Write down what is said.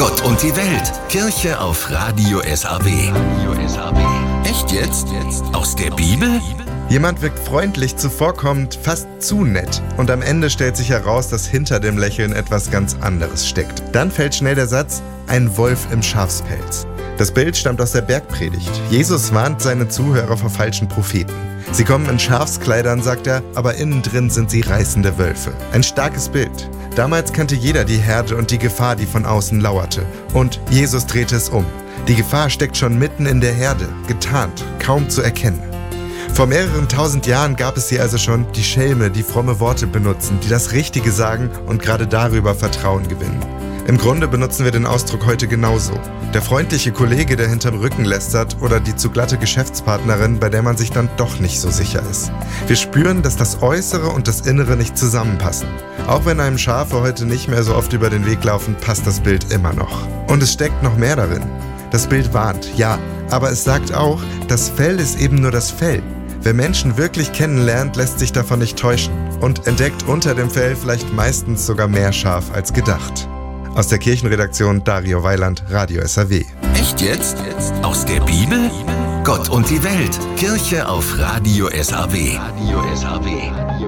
Gott und die Welt. Kirche auf Radio SAW. Echt jetzt? Aus der Bibel? Jemand wirkt freundlich, zuvorkommend, fast zu nett. Und am Ende stellt sich heraus, dass hinter dem Lächeln etwas ganz anderes steckt. Dann fällt schnell der Satz, ein Wolf im Schafspelz. Das Bild stammt aus der Bergpredigt. Jesus warnt seine Zuhörer vor falschen Propheten. Sie kommen in Schafskleidern, sagt er, aber innen drin sind sie reißende Wölfe. Ein starkes Bild. Damals kannte jeder die Herde und die Gefahr, die von außen lauerte. Und Jesus drehte es um. Die Gefahr steckt schon mitten in der Herde, getarnt, kaum zu erkennen. Vor mehreren tausend Jahren gab es sie also schon, die Schelme, die fromme Worte benutzen, die das Richtige sagen und gerade darüber Vertrauen gewinnen. Im Grunde benutzen wir den Ausdruck heute genauso. Der freundliche Kollege, der hinterm Rücken lästert, oder die zu glatte Geschäftspartnerin, bei der man sich dann doch nicht so sicher ist. Wir spüren, dass das Äußere und das Innere nicht zusammenpassen. Auch wenn einem Schafe heute nicht mehr so oft über den Weg laufen, passt das Bild immer noch. Und es steckt noch mehr darin. Das Bild warnt, ja, aber es sagt auch, das Fell ist eben nur das Fell. Wer Menschen wirklich kennenlernt, lässt sich davon nicht täuschen und entdeckt unter dem Fell vielleicht meistens sogar mehr Schaf als gedacht. Aus der Kirchenredaktion Dario Weiland, Radio SAW. Echt jetzt? Aus der Bibel? Gott und die Welt. Kirche auf Radio SAW.